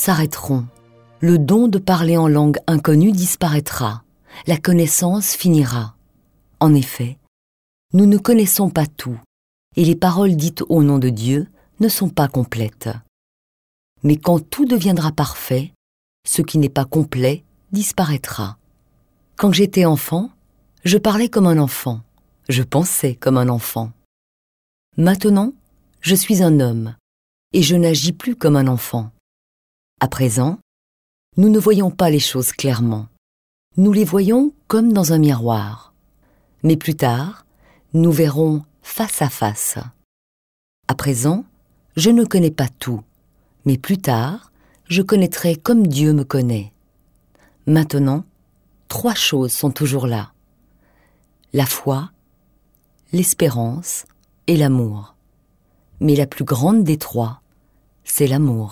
s'arrêteront. Le don de parler en langue inconnue disparaîtra. La connaissance finira. En effet, nous ne connaissons pas tout, et les paroles dites au nom de Dieu ne sont pas complètes. Mais quand tout deviendra parfait, ce qui n'est pas complet disparaîtra. Quand j'étais enfant, je parlais comme un enfant, je pensais comme un enfant. Maintenant, je suis un homme, et je n'agis plus comme un enfant. À présent, nous ne voyons pas les choses clairement. Nous les voyons comme dans un miroir. Mais plus tard, nous verrons face à face. À présent, je ne connais pas tout, mais plus tard, je connaîtrai comme Dieu me connaît. Maintenant, 3 choses sont toujours là: la foi, l'espérance et l'amour. Mais la plus grande des 3, c'est l'amour.